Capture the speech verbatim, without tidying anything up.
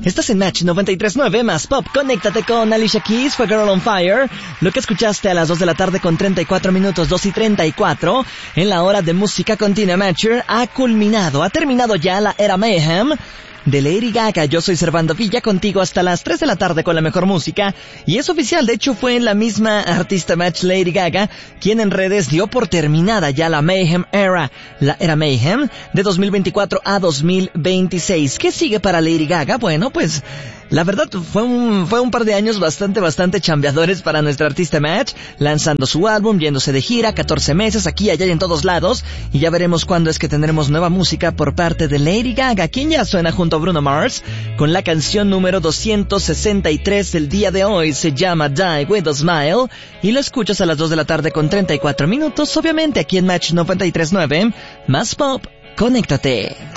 Estás en Match noventa y tres punto nueve más Pop. Conéctate con Alicia Keys, fue Girl on Fire. Lo que escuchaste a las dos de la tarde con treinta y cuatro minutos, dos y treinta y cuatro, en la hora de música continua Matcher, ha culminado, ha terminado ya la era Mayhem de Lady Gaga. Yo soy Servando Villa, contigo hasta las tres de la tarde con la mejor música, y es oficial, de hecho fue la misma artista Match, Lady Gaga, quien en redes dio por terminada ya la Mayhem Era, la era Mayhem de dos mil veinticuatro a dos mil veintiséis. ¿Qué sigue para Lady Gaga? Bueno, pues la verdad fue un, fue un par de años bastante, bastante chambeadores para nuestra artista Match, lanzando su álbum, yéndose de gira, catorce meses, aquí, allá y en todos lados, y ya veremos cuándo es que tendremos nueva música por parte de Lady Gaga, quien ya suena junto a Bruno Mars, con la canción número doscientos sesenta y tres del día de hoy, se llama Die With a Smile, y lo escuchas a las dos de la tarde con treinta y cuatro minutos, obviamente aquí en Match noventa y tres punto nueve, más Pop, conéctate.